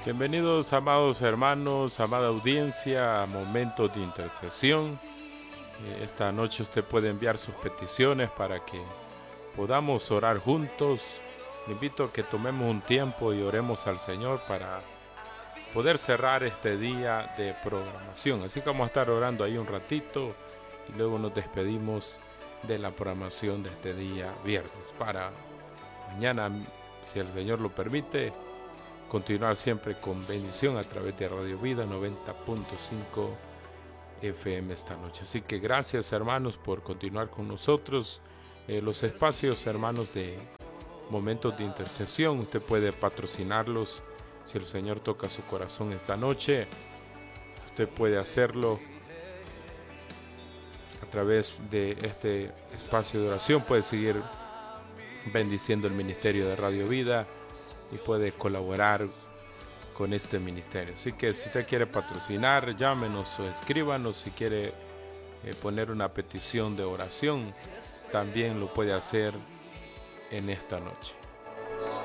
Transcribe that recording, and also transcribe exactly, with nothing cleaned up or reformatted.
Bienvenidos, amados hermanos, amada audiencia, a Momentos de Intercesión. Esta noche usted puede enviar sus peticiones para que podamos orar juntos. Le invito a que tomemos un tiempo y oremos al Señor para poder cerrar este día de programación. Así que vamos a estar orando ahí un ratito y luego nos despedimos de la programación de este día viernes. Para mañana, si el Señor lo permite, continuar siempre con bendición a través de Radio Vida noventa punto cinco F M esta noche. Así que gracias, hermanos, por continuar con nosotros. Eh, los espacios, hermanos, de Momentos de Intercesión, usted puede patrocinarlos si el Señor toca su corazón esta noche. Usted puede hacerlo a través de este espacio de oración. Puede seguir bendiciendo el ministerio de Radio Vida y puede colaborar con este ministerio. Así que si usted quiere patrocinar, llámenos o escríbanos. Si quiere eh, poner una petición de oración, también lo puede hacer en esta noche.